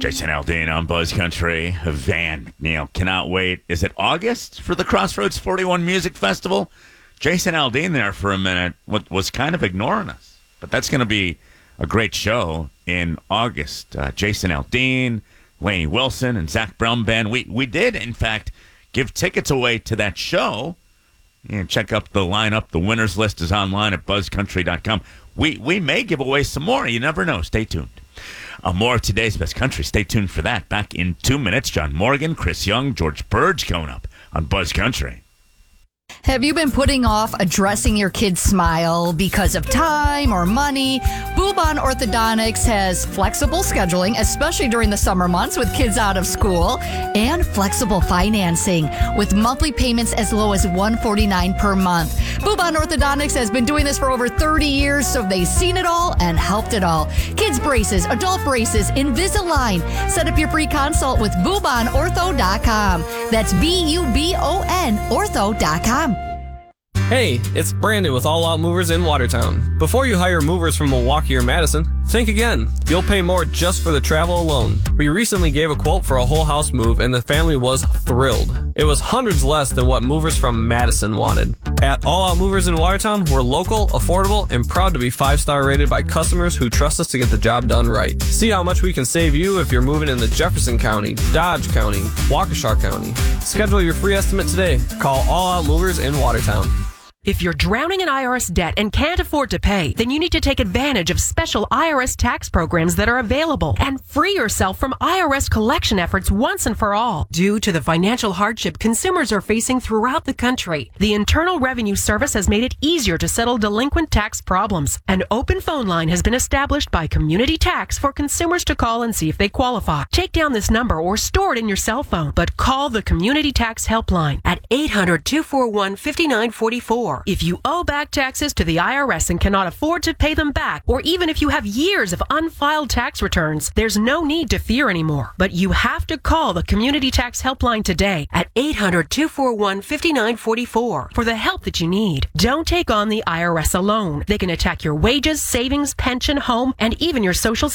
Jason Aldean on Buzz Country. Van Neal cannot wait. Is it August for the Crossroads 41 Music Festival? Jason Aldean there for a minute was kind of ignoring us. But that's going to be a great show in August. Jason Aldean, Lainey Wilson, and Zach Brown Band. We did, in fact, give tickets away to that show. And check up the lineup. The winners list is online at buzzcountry.com. We may give away some more. You never know. Stay tuned. More of today's Best Country. Stay tuned for that. Back in 2 minutes, John Morgan, Chris Young, George Burge coming up on Buzz Country. Have you been putting off addressing your kid's smile because of time or money? Bubon Orthodontics has flexible scheduling, especially during the summer months with kids out of school, and flexible financing with monthly payments as low as $149 per month. Bubon Orthodontics has been doing this for over 30 years, so they've seen it all and helped it all. Kids braces, adult braces, Invisalign. Set up your free consult with BubonOrtho.com. That's BUBON Ortho.com. Hey, it's Brandon with All Out Movers in Watertown. Before you hire movers from Milwaukee or Madison, think again. You'll pay more just for the travel alone. We recently gave a quote for a whole house move and the family was thrilled. It was hundreds less than what movers from Madison wanted. At All Out Movers in Watertown, we're local, affordable, and proud to be 5-star rated by customers who trust us to get the job done right. See how much we can save you if you're moving into Jefferson County, Dodge County, Waukesha County. Schedule your free estimate today. Call All Out Movers in Watertown. If you're drowning in IRS debt and can't afford to pay, then you need to take advantage of special IRS tax programs that are available and free yourself from IRS collection efforts once and for all. Due to the financial hardship consumers are facing throughout the country, the Internal Revenue Service has made it easier to settle delinquent tax problems. An open phone line has been established by Community Tax for consumers to call and see if they qualify. Take down this number or store it in your cell phone, but call the Community Tax Helpline at 800-241-5944. If you owe back taxes to the IRS and cannot afford to pay them back, or even if you have years of unfiled tax returns, there's no need to fear anymore. But you have to call the Community Tax Helpline today at 800-241-5944 for the help that you need. Don't take on the IRS alone. They can attack your wages, savings, pension, home, and even your Social